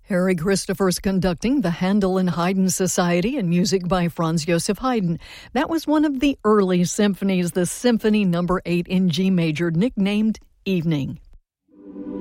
Harry Christopher's conducting the Handel and Haydn Society and music by Franz Joseph Haydn. That was one of the early symphonies, the Symphony No. 8 in G major, nicknamed Evening.